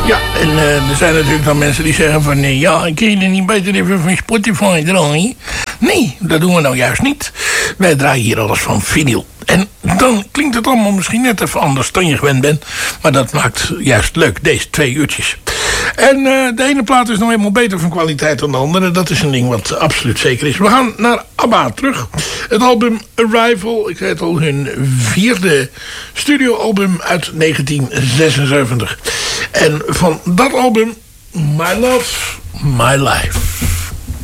Ja, en er zijn natuurlijk dan mensen die zeggen van... ja, kun je er niet beter even van Spotify draaien? Nee, dat doen we nou juist niet. Wij draaien hier alles van vinyl. En dan klinkt het allemaal misschien net even anders dan je gewend bent. Maar dat maakt juist leuk, deze 2 uurtjes. En de ene plaat is nou helemaal beter van kwaliteit dan de andere. Dat is een ding wat absoluut zeker is. We gaan naar ABBA terug. Het album Arrival, ik zei het al, hun 4e studioalbum uit 1976. En van dat album, My Love, My Life.